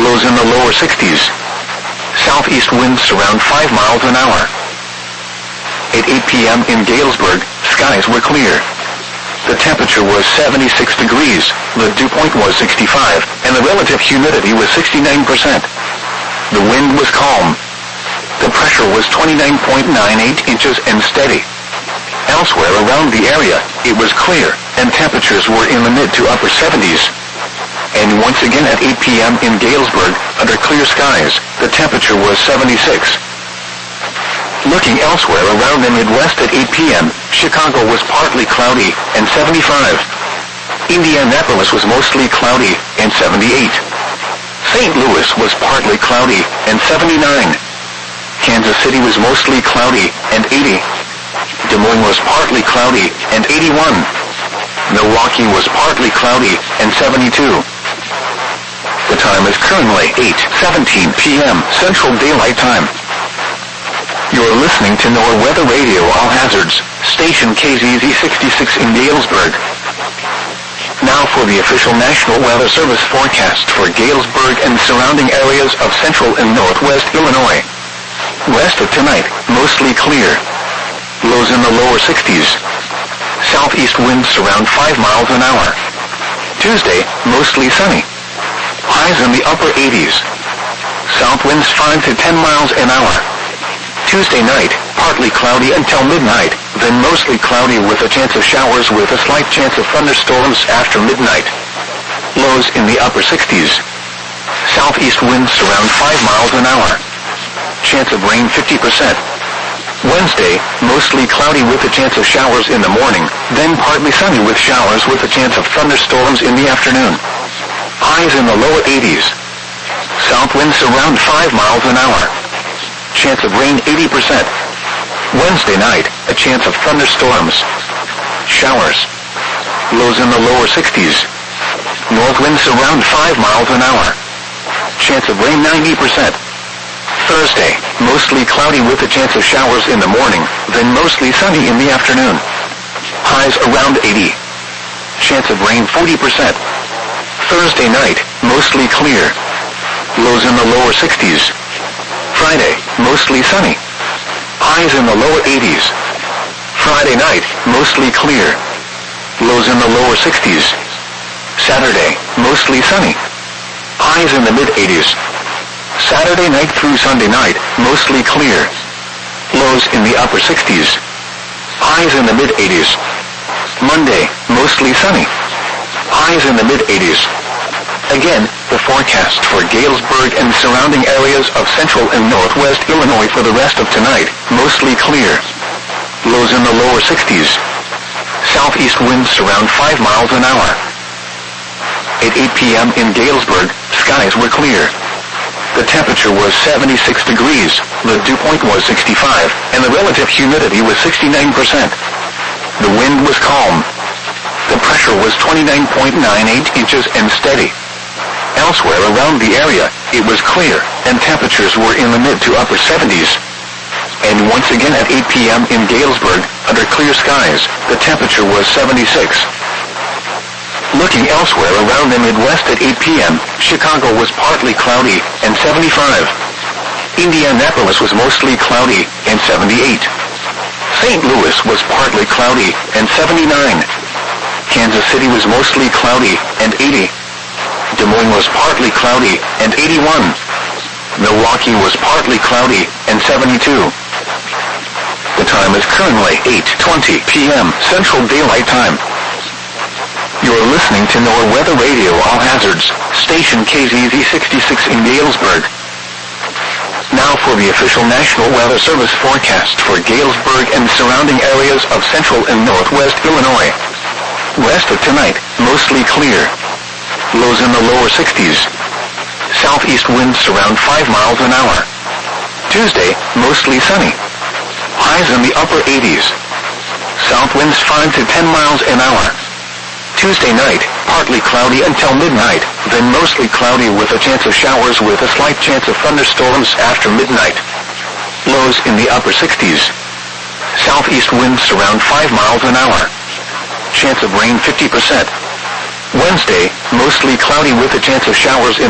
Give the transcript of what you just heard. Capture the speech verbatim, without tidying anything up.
Lows in the lower sixties. Southeast winds around five miles an hour. At eight p.m. in Galesburg, skies were clear. The temperature was seventy-six degrees, the dew point was sixty-five, and the relative humidity was sixty-nine percent. The wind was calm. The pressure was twenty-nine point nine eight inches and steady. Elsewhere around the area, it was clear, and temperatures were in the mid to upper seventies. And once again at eight p.m. in Galesburg, under clear skies, the temperature was seventy-six. Looking elsewhere around the Midwest at eight p.m., Chicago was partly cloudy and seventy-five. Indianapolis was mostly cloudy and seventy-eight. Saint Louis was partly cloudy and seventy-nine. Kansas City was mostly cloudy and eighty. Des Moines was partly cloudy and eighty-one. Milwaukee was partly cloudy and seventy-two. The time is currently eight seventeen p.m. Central Daylight Time. You're listening to NOAA Weather Radio All Hazards, station K Z Z sixty-six in Galesburg. Now for the official National Weather Service forecast for Galesburg and surrounding areas of central and northwest Illinois. Rest of tonight, mostly clear. Lows in the lower sixties. Southeast winds around five miles an hour. Tuesday, mostly sunny. Highs in the upper eighties. South winds five to ten miles an hour. Tuesday night, partly cloudy until midnight, then mostly cloudy with a chance of showers with a slight chance of thunderstorms after midnight. Lows in the upper sixties. Southeast winds around five miles an hour. Chance of rain fifty percent. Wednesday, mostly cloudy with a chance of showers in the morning, then partly sunny with showers with a chance of thunderstorms in the afternoon. Highs in the lower eighties. South winds around five miles an hour. Chance of rain eighty percent. Wednesday night, a chance of thunderstorms. Showers. Lows in the lower sixties. North winds around five miles an hour. Chance of rain ninety percent. Thursday, mostly cloudy with a chance of showers in the morning, then mostly sunny in the afternoon. Highs around eighty. Chance of rain forty percent. Thursday night, mostly clear. Lows in the lower sixties. Friday, mostly sunny. Highs in the lower eighties. Friday night, mostly clear. Lows in the lower sixties. Saturday, mostly sunny. Highs in the mid-eighties. Saturday night through Sunday night, mostly clear. Lows in the upper sixties. Highs in the mid-eighties. Monday, mostly sunny. Highs in the mid-eighties. Again, the forecast for Galesburg and surrounding areas of central and northwest Illinois for the rest of tonight, mostly clear. Lows in the lower sixties. Southeast winds around five miles an hour. At eight p.m. in Galesburg, skies were clear. The temperature was seventy-six degrees, the dew point was sixty-five, and the relative humidity was sixty-nine percent. The wind was calm. The pressure was twenty-nine point nine eight inches and steady. Elsewhere around the area, it was clear, and temperatures were in the mid to upper seventies. And once again at eight p.m. in Galesburg, under clear skies, the temperature was seventy-six. Looking elsewhere around the Midwest at eight p.m., Chicago was partly cloudy and seventy-five. Indianapolis was mostly cloudy and seventy-eight. Saint Louis was partly cloudy and seventy-nine. Kansas City was mostly cloudy and eighty. Des Moines was partly cloudy and eighty-one. Milwaukee was partly cloudy and seventy-two. The time is currently eight twenty p.m. Central Daylight Time. You're listening to NOAA Weather Radio All Hazards, station K Z Z sixty-six in Galesburg. Now for the official National Weather Service forecast for Galesburg and surrounding areas of central and northwest Illinois. Rest of tonight, mostly clear. Lows in the lower sixties. Southeast winds around five miles an hour. Tuesday, mostly sunny. Highs in the upper eighties. South winds five to ten miles an hour. Tuesday night, partly cloudy until midnight, then mostly cloudy with a chance of showers with a slight chance of thunderstorms after midnight. Lows in the upper sixties. Southeast winds around five miles an hour. Chance of rain fifty percent. Wednesday, mostly cloudy with a chance of showers in